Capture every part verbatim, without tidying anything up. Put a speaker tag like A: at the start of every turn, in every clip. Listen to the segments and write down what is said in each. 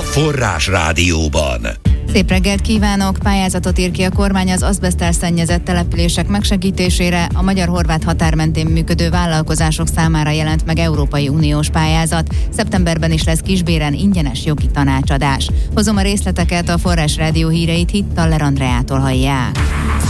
A: Forrás Rádióban.
B: Szép reggelt kívánok! Pályázatot ír ki a kormány az azbeszttel szennyezett települések megsegítésére. A magyar-horvát határ mentén működő vállalkozások számára jelent meg Európai Uniós pályázat. Szeptemberben is lesz Kisbéren ingyenes jogi tanácsadás. Hozom a részleteket, a Forrás Rádió híreit Hittaller Andreától hallják.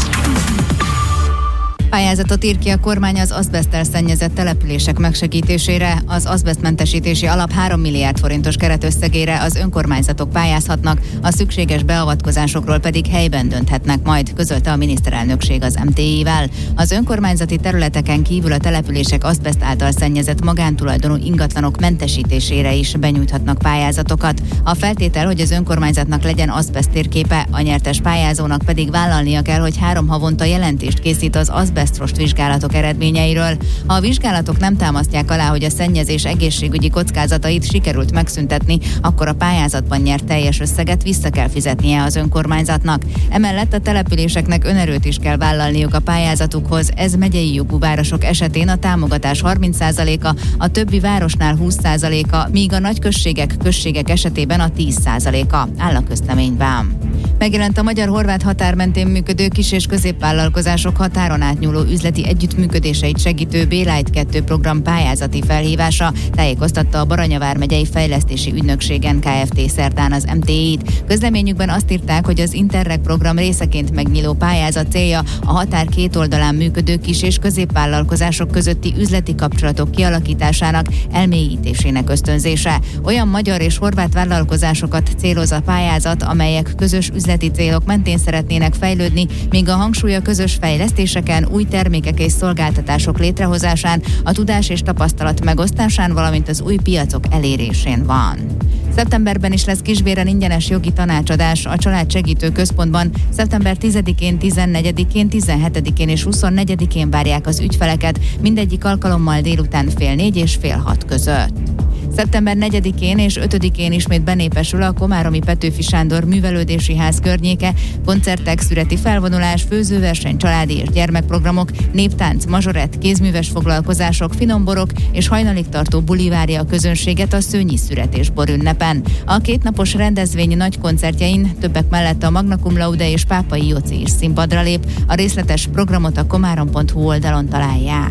B: Pályázatot ír ki a kormány az azbeszttel szennyezett települések megsegítésére. Az azbesztmentesítési alap három milliárd forintos keretösszegére az önkormányzatok pályázhatnak, a szükséges beavatkozásokról pedig helyben dönthetnek majd, közölte a miniszterelnökség az em té i-vel. Az önkormányzati területeken kívül a települések azbeszt által szennyezett magántulajdonú ingatlanok mentesítésére is benyújthatnak pályázatokat. A feltétel, hogy az önkormányzatnak legyen azbeszt térképe, a nyertes pályázónak pedig vállalnia kell, hogy három havonta jelentést készít az azbeszt azbesztrost vizsgálatok eredményeiről. Ha a vizsgálatok nem támasztják alá, hogy a szennyezés egészségügyi kockázatait sikerült megszüntetni, akkor a pályázatban nyert teljes összeget vissza kell fizetnie az önkormányzatnak. Emellett a településeknek önerőt is kell vállalniuk a pályázatukhoz. Ez megyei jogú városok esetén a támogatás harminc százaléka, a többi városnál húsz százaléka, míg a nagyközségek, községek esetében a tíz százaléka, áll a közleményben. Megjelent a magyar-horvát határ mentén működő kis- és középvállalkozások határon átnyúló üzleti együttműködéseit segítő Bélight kettő program pályázati felhívása, tájékoztatta a Baranya vármegyei fejlesztési ügynökségen Kft. Szerdán az em té i-t. Közleményükben azt írták, hogy az Interreg program részeként megnyíló pályázat célja a határ két oldalán működő kis- és középvállalkozások közötti üzleti kapcsolatok kialakításának, elmélyítésének ösztönzése. Olyan magyar és horvát vállalkozásokat céloz a pályázat, amelyek közös üzleti célok mentén szeretnének fejlődni, míg a hangsúly a közös fejlesztéseken, új termékek és szolgáltatások létrehozásán, a tudás és tapasztalat megosztásán, valamint az új piacok elérésén van. Szeptemberben is lesz Kisbéren ingyenes jogi tanácsadás a Családsegítő Központban. Szeptember tizedikén, tizennegyedikén, tizenhetedikén és huszonnegyedikén várják az ügyfeleket, mindegyik alkalommal délután fél négy és fél hat között. Szeptember negyedikén és ötödikén ismét benépesül a komáromi Petőfi Sándor Művelődési Ház környéke, koncertek, szüreti felvonulás, főzőverseny, családi és gyermekprogramok, néptánc, mazsorett, kézműves foglalkozások, finomborok és hajnalig tartó buli várja a közönséget a Szőnyi születésbor ünnepen. A kétnapos rendezvény nagy koncertjein többek mellett a Magna Cum Laude és Pápai Jóci is színpadra lép. A részletes programot a komárom pont hu oldalon találják.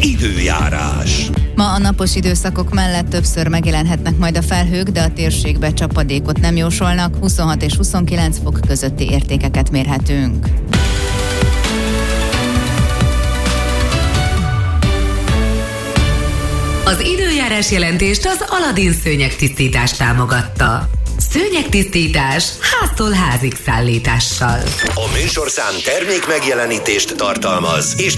A: Időjárás.
B: Ma a napos időszakok mellett többször megjelenhetnek majd a felhők, de a térségbe csapadékot nem jósolnak, huszonhat és huszonkilenc fok közötti értékeket mérhetünk.
C: Az időjárás jelentést az Aladin szőnyegtisztítás támogatta. Szőnyegtisztítás háztól házig szállítással.
A: A műsorszám termék megjelenítést tartalmaz, és